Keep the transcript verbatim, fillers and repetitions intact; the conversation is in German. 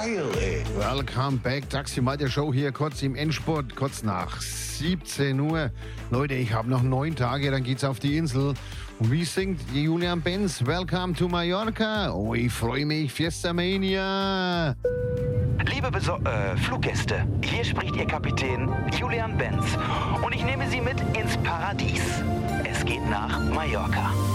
geil, ey. Welcome back, Taxi mal der Show hier kurz im Endspurt, kurz nach siebzehn Uhr. Leute, ich habe noch neun Tage, dann geht's auf die Insel. Und wie singt Julian Benz? Welcome to Mallorca. Oh, ich freue mich, Fiesta Mania. Liebe Beso äh, Fluggäste, hier spricht Ihr Kapitän Julian Benz und ich nehme Sie mit ins Paradies. Es geht nach Mallorca.